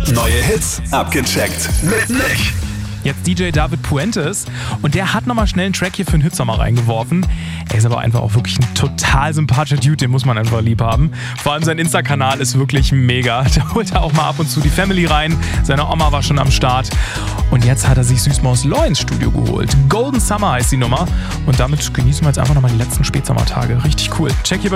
Neue Hits abgecheckt mit Nick. Jetzt DJ David Puentes und der hat nochmal schnell einen Track hier für den Hitsommer reingeworfen. Er ist aber einfach auch wirklich ein total sympathischer Dude, den muss man einfach lieb haben. Vor allem sein Insta-Kanal ist wirklich mega. Da holt er auch mal ab und zu die Family rein. Seine Oma war schon am Start. Und jetzt hat er sich Süßmaus Law ins Studio geholt. Golden Summer heißt die Nummer. Und damit genießen wir jetzt einfach nochmal die letzten Spätsommertage. Richtig cool. Check hier bei